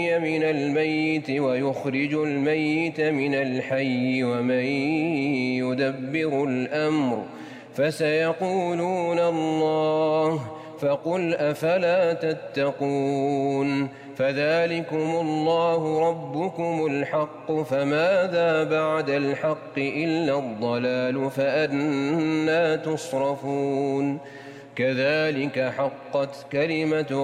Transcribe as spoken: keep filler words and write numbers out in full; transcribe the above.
من الميت ويخرج الميت من الحي ومن يدبر الأمر فسيقولون الله فقل أفلا تتقون فذلكم الله ربكم الحق فماذا بعد الحق إلا الضلال فأنى تصرفون كذلك حقت كلمة